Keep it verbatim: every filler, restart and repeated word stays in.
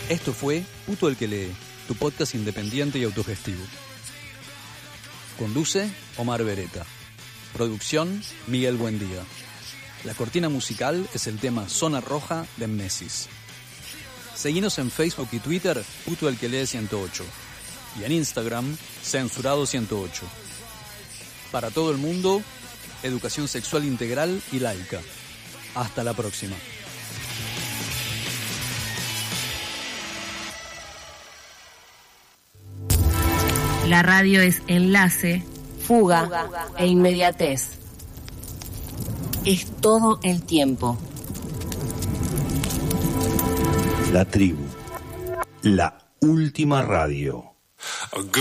Esto fue Puto el que lee, tu podcast independiente y autogestivo. Conduce Omar Beretta. Producción Miguel Buendía. La cortina musical es el tema Zona Roja de Mnesis. Seguinos en Facebook y Twitter, Puto el que lee ciento ocho. Y en Instagram, Censurado ciento ocho. Para todo el mundo, educación sexual integral y laica. Hasta la próxima. La radio es enlace, fuga, fuga e inmediatez. Es todo el tiempo. La tribu, la última radio.